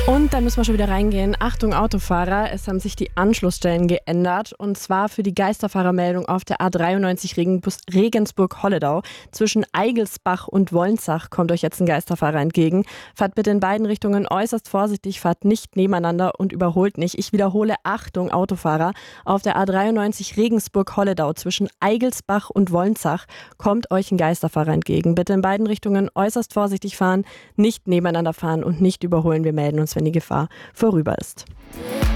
Und dann müssen wir schon wieder reingehen. Achtung Autofahrer, es haben sich die Anschlussstellen geändert. Und zwar für die Geisterfahrermeldung auf der A93 Regensburg-Holledau. Zwischen Eigelsbach und Wolnzach kommt euch jetzt ein Geisterfahrer entgegen. Fahrt bitte in beiden Richtungen äußerst vorsichtig, fahrt nicht nebeneinander und überholt nicht. Ich wiederhole, Achtung Autofahrer, auf der A93 Regensburg-Holledau zwischen Eigelsbach und Wolnzach kommt euch ein Geisterfahrer entgegen. Bitte in beiden Richtungen äußerst vorsichtig fahren, nicht nebeneinander fahren und nicht überholen. Wir melden uns, wenn die Gefahr vorüber ist.